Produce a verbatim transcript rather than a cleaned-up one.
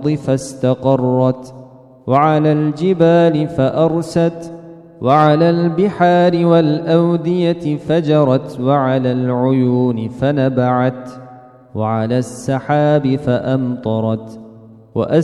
فاستقرت وعلى الجبال فأرست وعلى البحار والأودية فجرت وعلى العيون فنبعت وعلى السحاب فأمطرت